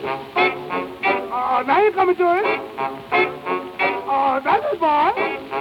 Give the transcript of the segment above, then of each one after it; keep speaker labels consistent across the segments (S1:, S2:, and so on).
S1: Now you coming to it. That's the boy.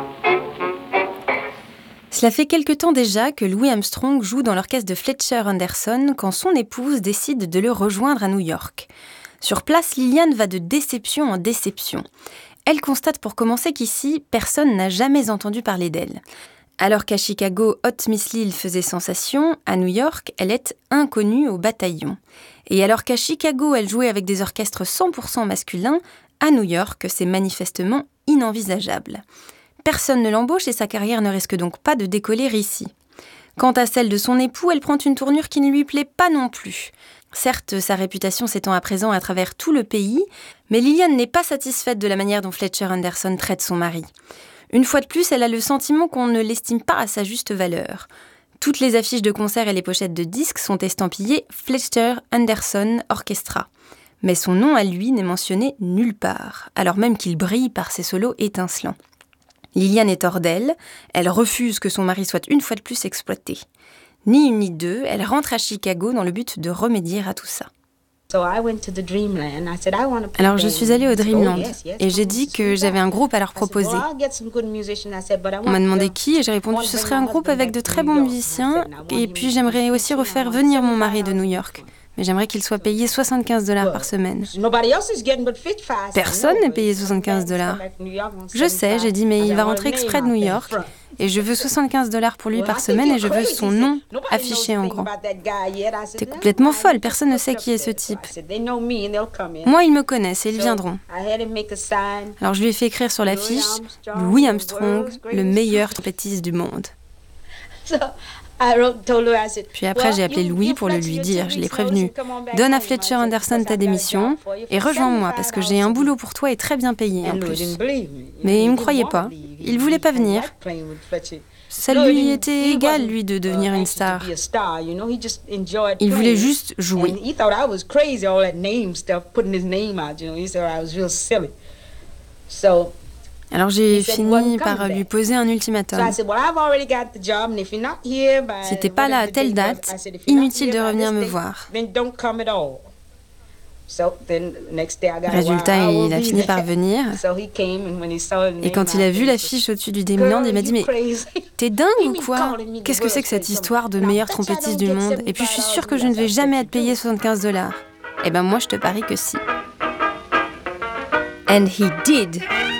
S2: Cela fait quelque temps déjà que Louis Armstrong joue dans l'orchestre de Fletcher Henderson quand son épouse décide de le rejoindre à New York. Sur place, Lillian va de déception en déception. Elle constate pour commencer qu'ici, personne n'a jamais entendu parler d'elle. Alors qu'à Chicago, Hot Miss Lil faisait sensation, à New York, elle est inconnue au bataillon. Et alors qu'à Chicago, elle jouait avec des orchestres 100% masculins, à New York, c'est manifestement inenvisageable. Personne ne l'embauche et sa carrière ne risque donc pas de décoller ici. Quant à celle de son époux, elle prend une tournure qui ne lui plaît pas non plus. Certes, sa réputation s'étend à présent à travers tout le pays, mais Lillian n'est pas satisfaite de la manière dont Fletcher Henderson traite son mari. Une fois de plus, elle a le sentiment qu'on ne l'estime pas à sa juste valeur. Toutes les affiches de concerts et les pochettes de disques sont estampillées Fletcher Henderson Orchestra. Mais son nom à lui n'est mentionné nulle part, alors même qu'il brille par ses solos étincelants. Lillian est hors d'elle, elle refuse que son mari soit une fois de plus exploité. Ni une ni deux, elle rentre à Chicago dans le but de remédier à tout ça. Alors je suis allée au Dreamland et j'ai dit que j'avais un groupe à leur proposer. On m'a demandé qui et j'ai répondu ce serait un groupe avec de très bons musiciens et puis j'aimerais aussi refaire venir mon mari de New York. Mais j'aimerais qu'il soit payé $75 par semaine. Personne n'est payé $75. Je sais, j'ai dit, mais il va rentrer exprès de New York et je veux $75 pour lui par semaine et je veux son nom affiché en grand. T'es complètement folle, personne ne sait qui est ce type. Moi, ils me connaissent et ils viendront. Alors je lui ai fait écrire sur l'affiche « Louis Armstrong, le meilleur trompettiste du monde ». Puis après, j'ai appelé Louis pour le lui dire. Je l'ai prévenu. Donne à Fletcher Henderson ta démission et rejoins-moi parce que j'ai un boulot pour toi et très bien payé en plus. Mais il ne me croyait pas. Il ne voulait pas venir. Ça lui était égal, lui, de devenir une star. Il voulait juste jouer. Alors j'ai fini par lui poser un ultimatum. Si t'es pas là à telle date, inutile de revenir me voir. Résultat, il a fini par venir. Et quand il a vu l'affiche au-dessus du Dreamland, il m'a dit « Mais t'es dingue ou quoi? Qu'est-ce que c'est que cette histoire de meilleur trompettiste du monde? Et puis je suis sûre que je ne vais jamais être payé $75. » Eh ben moi, je te parie que si. And he did.